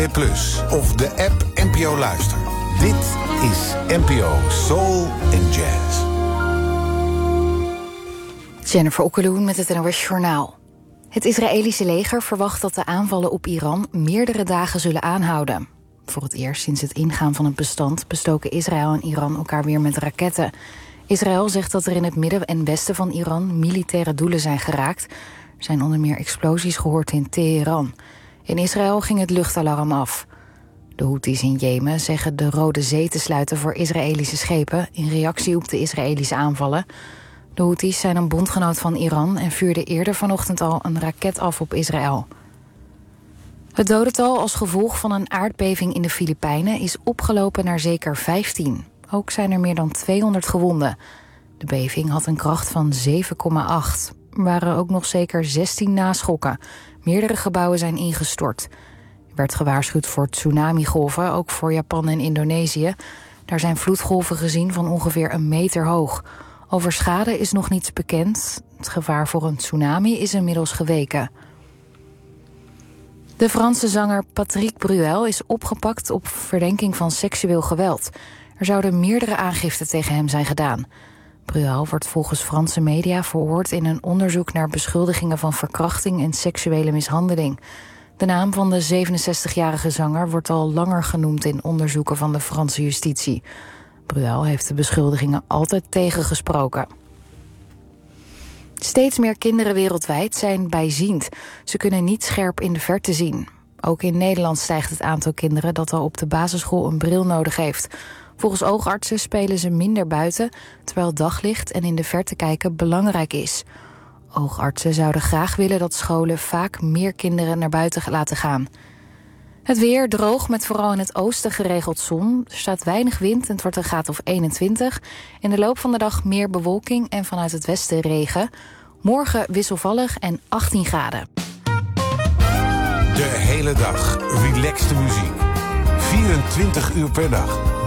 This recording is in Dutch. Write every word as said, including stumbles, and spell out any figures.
Plus of de app N P O Luister. Dit is N P O Soul and Jazz. Jennifer Okkeloen met het N O S Journaal. Het Israëlische leger verwacht dat de aanvallen op Iran meerdere dagen zullen aanhouden. Voor het eerst sinds het ingaan van het bestand bestoken Israël en Iran elkaar weer met raketten. Israël zegt dat er in het midden en westen van Iran militaire doelen zijn geraakt. Er zijn onder meer explosies gehoord in Teheran. In Israël ging het luchtalarm af. De Houthis in Jemen zeggen de Rode Zee te sluiten voor Israëlische schepen in reactie op de Israëlische aanvallen. De Houthis zijn een bondgenoot van Iran en vuurden eerder vanochtend al een raket af op Israël. Het dodental als gevolg van een aardbeving in de Filipijnen is opgelopen naar zeker vijftien. Ook zijn er meer dan tweehonderd gewonden. De beving had een kracht van zeven komma acht. Er waren ook nog zeker zestien naschokken. Meerdere gebouwen zijn ingestort. Er werd gewaarschuwd voor tsunamigolven, ook voor Japan en Indonesië. Daar zijn vloedgolven gezien van ongeveer een meter hoog. Over schade is nog niets bekend. Het gevaar voor een tsunami is inmiddels geweken. De Franse zanger Patrick Bruel is opgepakt op verdenking van seksueel geweld. Er zouden meerdere aangiften tegen hem zijn gedaan. Bruel wordt volgens Franse media verhoord in een onderzoek naar beschuldigingen van verkrachting en seksuele mishandeling. De naam van de zevenenzestigjarige zanger wordt al langer genoemd in onderzoeken van de Franse justitie. Bruel heeft de beschuldigingen altijd tegengesproken. Steeds meer kinderen wereldwijd zijn bijziend. Ze kunnen niet scherp in de verte zien. Ook in Nederland stijgt het aantal kinderen dat al op de basisschool een bril nodig heeft. Volgens oogartsen spelen ze minder buiten, terwijl daglicht en in de verte kijken belangrijk is. Oogartsen zouden graag willen dat scholen vaak meer kinderen naar buiten laten gaan. Het weer droog met vooral in het oosten geregeld zon. Er staat weinig wind en het wordt een graad of eenentwintig. In de loop van de dag meer bewolking en vanuit het westen regen. Morgen wisselvallig en achttien graden. De hele dag relaxte muziek. vierentwintig uur per dag.